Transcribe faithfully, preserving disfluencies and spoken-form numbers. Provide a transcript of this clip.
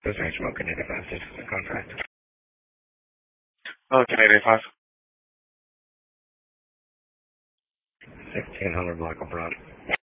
This range smoke Canadian five six is a contract. Oh, Canadian five. sixteen hundred block of front.